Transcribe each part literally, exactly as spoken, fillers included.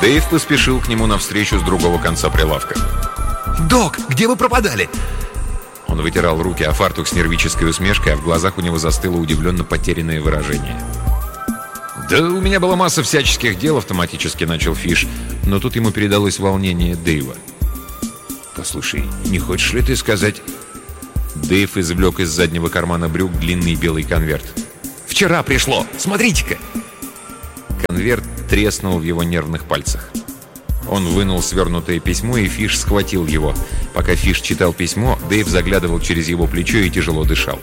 Дэйв поспешил к нему навстречу с другого конца прилавка. «Док, где вы пропадали?» Он вытирал руки о фартук с нервической усмешкой, а в глазах у него застыло удивленно потерянное выражение. «Да у меня была масса всяческих дел», — автоматически начал Фиш, но тут ему передалось волнение Дэйва. «Послушай, не хочешь ли ты сказать...» Дэйв извлек из заднего кармана брюк длинный белый конверт. «Вчера пришло! Смотрите-ка!» Конверт треснул в его нервных пальцах. Он вынул свернутое письмо, и Фиш схватил его. Пока Фиш читал письмо, Дэйв заглядывал через его плечо и тяжело дышал.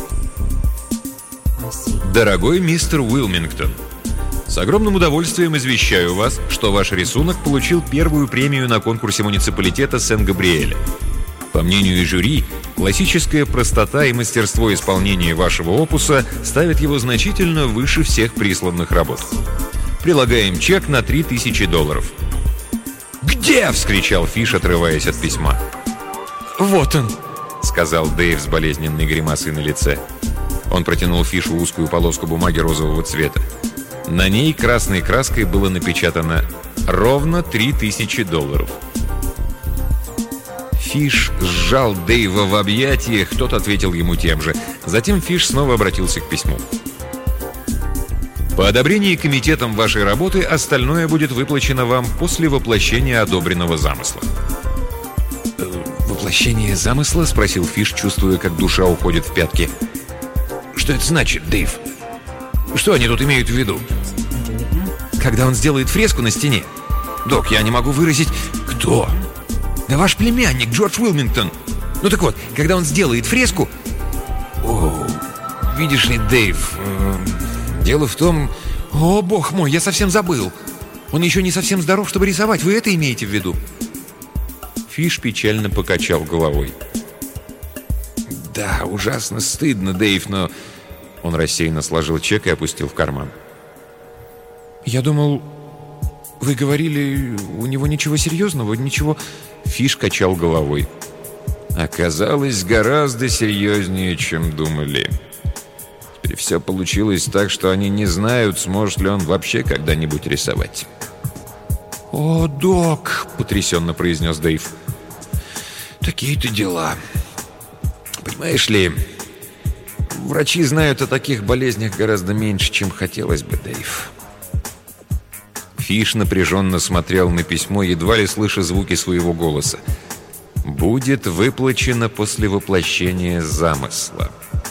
«Дорогой мистер Уилмингтон, с огромным удовольствием извещаю вас, что ваш рисунок получил первую премию на конкурсе муниципалитета Сен-Габриэля. По мнению жюри, классическая простота и мастерство исполнения вашего опуса ставят его значительно выше всех присланных работ. Прилагаем чек на три тысячи долларов». «Где?» — вскричал Фиш, отрываясь от письма. «Вот он», — сказал Дэйв с болезненной гримасой на лице. Он протянул Фишу узкую полоску бумаги розового цвета. На ней красной краской было напечатано «Ровно три тысячи долларов». Фиш сжал Дэйва в объятиях, тот ответил ему тем же. Затем Фиш снова обратился к письму. «По одобрении комитетом вашей работы остальное будет выплачено вам после воплощения одобренного замысла». «Воплощение замысла?» — спросил Фиш, чувствуя, как душа уходит в пятки. «Что это значит, Дэйв? Что они тут имеют в виду?» «Когда он сделает фреску на стене?» «Док, я не могу выразить...» «Кто?» «Да ваш племянник, Джордж Уилмингтон. Ну так вот, когда он сделает фреску...» «О, видишь ли, Дэйв, э, дело в том...» «О, бог мой, я совсем забыл. Он еще не совсем здоров, чтобы рисовать. Вы это имеете в виду?» Фиш печально покачал головой. «Да, ужасно стыдно, Дэйв, но...» Он рассеянно сложил чек и опустил в карман. «Я думал, вы говорили, у него ничего серьезного, ничего...» Фиш качал головой. «Оказалось, гораздо серьезнее, чем думали. Теперь все получилось так, что они не знают, сможет ли он вообще когда-нибудь рисовать». «О, док!» — потрясенно произнес Дэйв. «Такие-то дела. Понимаешь ли, врачи знают о таких болезнях гораздо меньше, чем хотелось бы, Дэйв». Фиш напряженно смотрел на письмо, едва ли слыша звуки своего голоса. «Будет выплачено после воплощения замысла».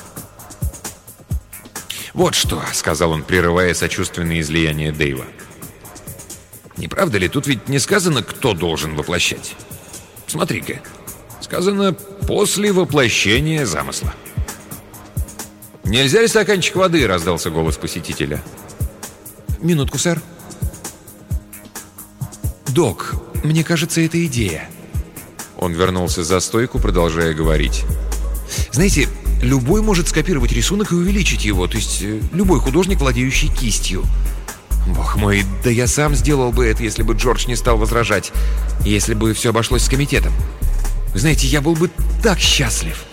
«Вот что», — сказал он, прерывая сочувственное излияние Дэйва. «Не правда ли, тут ведь не сказано, кто должен воплощать? Смотри-ка, сказано «после воплощения замысла». «Нельзя ли стаканчик воды?» — раздался голос посетителя. «Минутку, сэр». «Док, мне кажется, это идея». Он вернулся за стойку, продолжая говорить. «Знаете, любой может скопировать рисунок и увеличить его, то есть любой художник, владеющий кистью. Бог мой, да я сам сделал бы это, если бы Джордж не стал возражать, если бы все обошлось с комитетом. Вы знаете, я был бы так счастлив».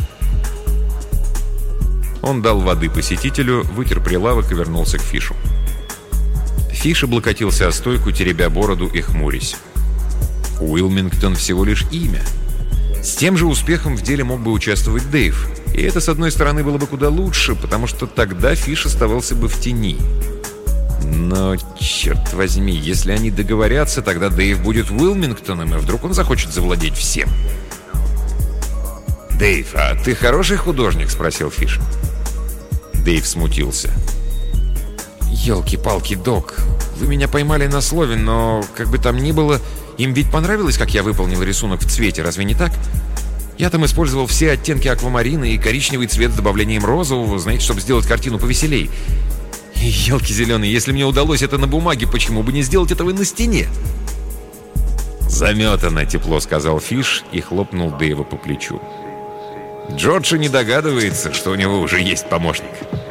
Он дал воды посетителю, вытер прилавок и вернулся к Фишу. Фиш облокотился о стойку, теребя бороду и хмурясь. Уилмингтон всего лишь имя. С тем же успехом в деле мог бы участвовать Дэйв. И это, с одной стороны, было бы куда лучше, потому что тогда Фиш оставался бы в тени. Но, черт возьми, если они договорятся, тогда Дэйв будет Уилмингтоном, и вдруг он захочет завладеть всем. «Дэйв, а ты хороший художник?» — спросил Фиш. Дэйв смутился. «Елки-палки, док, вы меня поймали на слове, но, как бы там ни было, им ведь понравилось, как я выполнил рисунок в цвете, разве не так? Я там использовал все оттенки аквамарина и коричневый цвет с добавлением розового, знаете, чтобы сделать картину повеселей. И, елки зеленые, если мне удалось это на бумаге, почему бы не сделать этого и на стене?» «Заметано», — тепло сказал Фиш и хлопнул Дэйва по плечу. «Джордж не догадывается, что у него уже есть помощник».